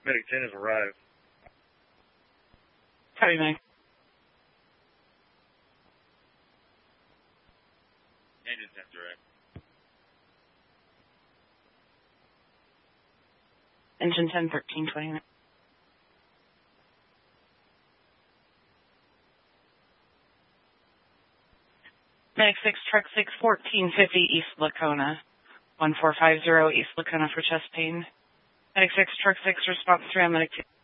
Medic 10 has arrived. Copy, Medic. Engine 10 direct. Engine 10, 1329. Medic 6, Truck 6, 1450 East Lacona. 1450 East Lacona for chest pain. Medic 6, Truck 6, response 3 on Medic 2.